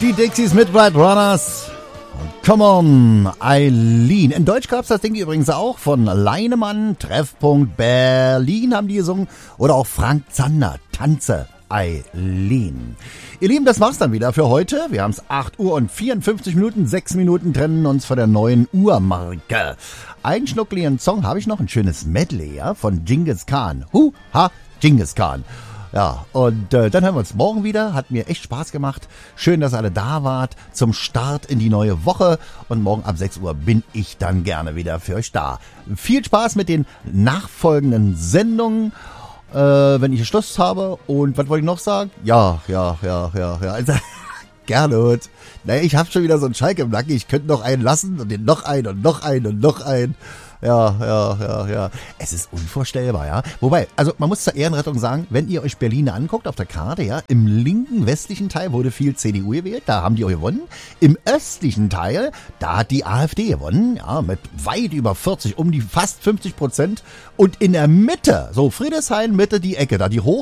Die Dixies mit Bright Runners. Come on, Eileen. In Deutsch gab's das Ding übrigens auch von Leinemann, Treffpunkt Berlin haben die gesungen. Oder auch Frank Zander, Tanze, Eileen. Ihr Lieben, das war's dann wieder für heute. Wir haben's 8 Uhr und 54 Minuten, 6 Minuten trennen uns von der neuen Uhrmarke. Einen schnuckligen Song habe ich noch, ein schönes Medley, ja, von Genghis Khan. Genghis Khan. Ja, und dann hören wir uns morgen wieder. Hat mir echt Spaß gemacht. Schön, dass ihr alle da wart zum Start in die neue Woche. Und morgen ab 6 Uhr bin ich dann gerne wieder für euch da. Viel Spaß mit den nachfolgenden Sendungen, wenn ich Schluss habe. Und was wollte ich noch sagen? Ja. Also, gerne. Naja, ich habe schon wieder so einen Schalk im Nacken. Ich könnte noch einen lassen und den noch einen und noch einen und noch einen. Ja. Es ist unvorstellbar, ja. Wobei, also man muss zur Ehrenrettung sagen, wenn ihr euch Berlin anguckt auf der Karte, ja, im linken westlichen Teil wurde viel CDU gewählt, da haben die auch gewonnen. Im östlichen Teil, da hat die AfD gewonnen, ja, mit weit über 40, um die fast 50%. Und in der Mitte, so Friedrichshain Mitte, die Ecke, da die